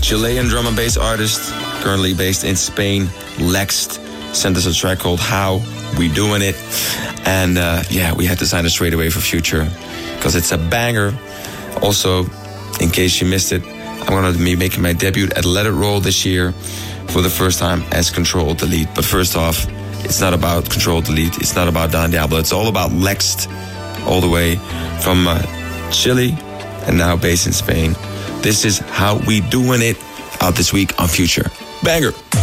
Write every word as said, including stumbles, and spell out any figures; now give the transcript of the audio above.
Chilean drum and bass artist, currently based in Spain, Lext, sent us a track called How We Doing It. And uh, yeah, we had to sign it straight away for Future because it's a banger. Also, in case you missed it, I'm going to be making my debut at Let It Roll this year for the first time as Control Delete. But first off, it's not about Control Delete. It's not about Don Diablo. It's all about Lext, all the way from uh, Chile and now based in Spain. This is How We Doing It, out this week on Future. Banger.